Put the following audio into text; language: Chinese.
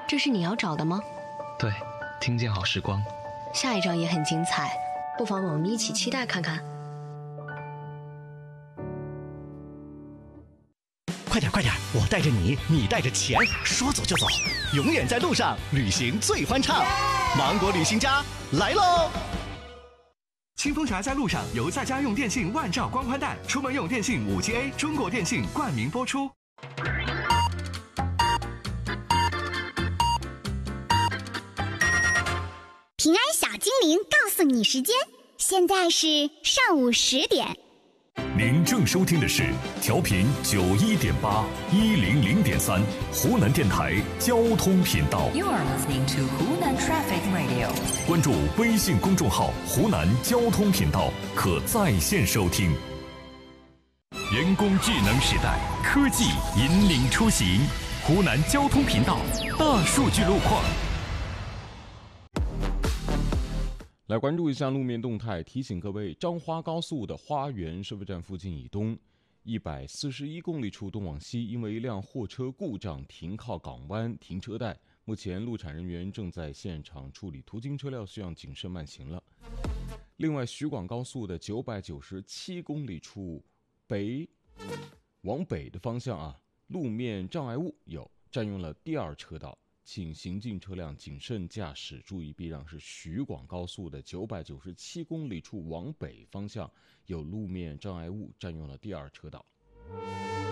这是你要找的吗？ 对，听见好时光。 下一章也很精彩，不妨我们一起期待看看。 快点快点，我带着你，你带着钱，说走就走，永远在路上，旅行最欢畅。芒果旅行家来喽！ 清风侠在路上由在家用电信万兆光宽带，出门用电信5G A， 中国电信冠名播出。 平安小精灵告诉你时间，现在是上午10点。 您正收听的是调频91.8、100.3湖南电台交通频道。 You are listening to Hunan Traffic Radio。 关注微信公众号“湖南交通频道”，可在线收听。人工智能时代，科技引领出行。湖南交通频道大数据路况。 来关注一下路面动态，提醒各位，张花高速的花园收费站附近以东141公里处东往西，因为一辆货车故障停靠港湾停车带，目前路产人员正在现场处理，途经车辆需要谨慎慢行了。另外，徐广高速的997公里处往北的方向路面障碍物占用了第2车道，请行进车辆谨慎驾驶，注意避让。是徐广高速的997公里处往北方向有路面障碍物占用了第2车道。